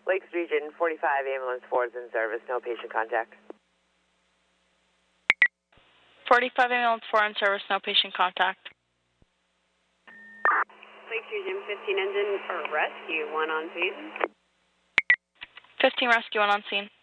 Lakes Region 45, ambulance 4 is in service, no patient contact. 45, ambulance 4 in service, no patient contact. Lakes Region 15, engine or rescue 1 on scene. 15, rescue 1 on scene.